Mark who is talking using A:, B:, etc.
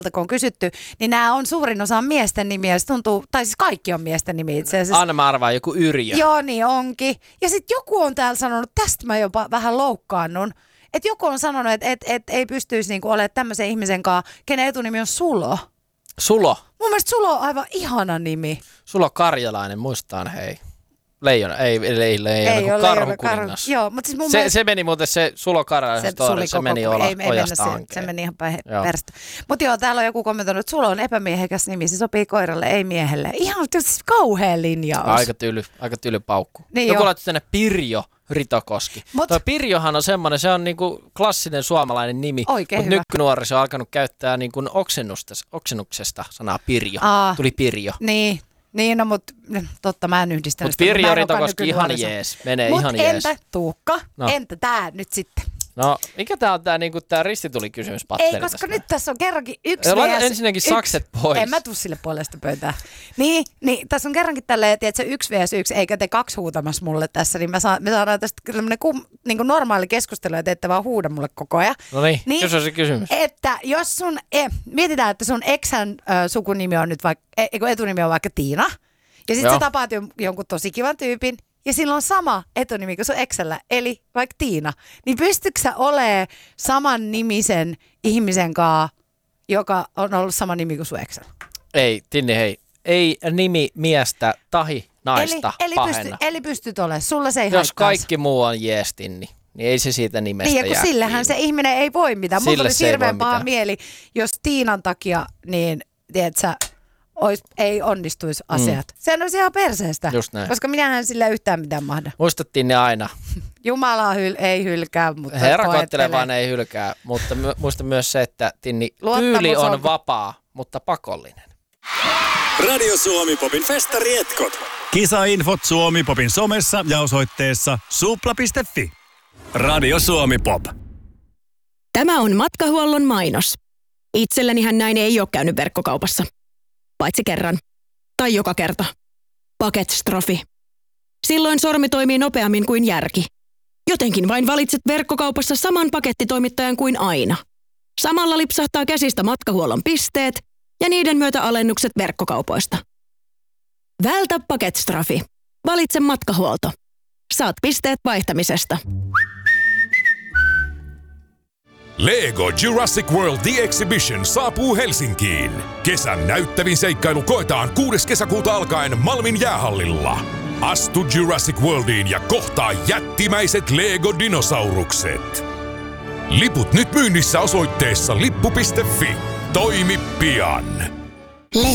A: kun on kysytty, niin nämä on suurin osa miesten nimiä. Se tuntuu, tai siis kaikki on miesten nimiä itse asiassa.
B: Anna mä arvaan, joku Yrjö.
A: Joo, niin onkin. Ja sitten joku on täällä sanonut, tästä mä jopa vähän loukkaannun, että joku on sanonut, että ei pystyisi niinku olemaan tämmöisen ihmisen kanssa, kenen etunimi on Sulo.
B: Sulo.
A: Mun mielestä Sulo on aivan ihana nimi.
B: Sulo Karjalainen, muistaan hei. Leijona, ei kun Karhukuningas.
A: Joo, mutta siis mun
B: se meni muuten se Sulo Karjalainen story, se meni ojasta hankeen.
A: Se meni ihan perstä. Mutta joo, täällä on joku kommentoinut, että Sulo on epämiehekäs nimi, se sopii koiralle, ei miehelle. Ihan siis kauhea linjaus.
B: Aika tyly paukku.
A: Niin
B: joku laittoi tänne Pirjo Ritokoski. Tuo Pirjohan on semmoinen, se on niinku klassinen suomalainen nimi. Mutta nykynuoriso on alkanut käyttää niinku oksennuksesta sanaa Pirjo. Tuli Pirjo.
A: Niin, no mutta totta, mä en yhdistänyt.
B: Mutta Pirjo Ritokoski ihan jees, menee ihan jees.
A: Mutta entä Tuukka? No. Entä tää nyt sitten?
B: No, mikä tää on tää niinku tää ristitulikysymys patteri?
A: Ei, koska nyt tässä on kerrankin yksi
B: laita ensinnäkin sakset pois.
A: En mä tuu sille puolesta pöytään. Niin, tässä on kerrankin tälleen, että 1 vs 1, eikä te 2 huutamassa mulle tässä, niin me saadaan tästä tämmönen niin normaali keskustelu, että ette vaan huuda mulle koko ajan.
B: No niin, jos on se kysymys.
A: Että jos sun, mietitään, että sun eksän sukunimi on nyt vaikka, etunimi on vaikka Tiina, ja sitten sä tapaat jonkun tosi kivan tyypin, ja sillä on sama etunimi kuin sun eksällä, eli vaikka Tiina. Niin pystytkö sä olemaan saman nimisen ihmisen kanssa, joka on ollut sama nimi kuin sun eksällä?
B: Ei, Tinni, hei. Ei nimi miestä tahi naista pahenna.
A: Eli pystyt olemaan. Sulla se ei haittaa.
B: Jos kaikki muu on jees, Tinni, niin ei se siitä nimestä jää.
A: Niin, kun sillähän se ihminen ei voi mitään. Mulla olisi hirveän paha mieli, jos Tiinan takia, niin tiedätkö, ei onnistuisi asiat. Sehän olisi ihan perseestä,
B: just näin.
A: Koska minähän sillä yhtään mitään mahda.
B: Muistattiin ne aina.
A: Jumala ei hylkää, mutta
B: Herra koettelee vaan ei hylkää, mutta muista myös se, että Tinni, tyyli on vapaa, mutta pakollinen.
C: Radio Suomi Popin festaretkot.
D: Kisainfot Suomi Popin somessa ja osoitteessa supla.fi. Radio Suomi Pop.
E: Tämä on matkahuollon mainos. Itsellänihän näin ei ole käynyt verkkokaupassa. Paitsi kerran. Tai joka kerta. Paketstrofi. Silloin sormi toimii nopeammin kuin järki. Jotenkin vain valitset verkkokaupassa saman pakettitoimittajan kuin aina. Samalla lipsahtaa käsistä matkahuollon pisteet ja niiden myötä alennukset verkkokaupoista. Vältä paketstrofi. Valitse matkahuolto. Saat pisteet vaihtamisesta.
F: Lego Jurassic World The Exhibition saapuu Helsinkiin. Kesän näyttävin seikkailu koetaan 6. kesäkuuta alkaen Malmin jäähallilla. Astu Jurassic Worldiin ja kohtaa jättimäiset Lego-dinosaurukset. Liput nyt myynnissä osoitteessa lippu.fi. Toimi pian!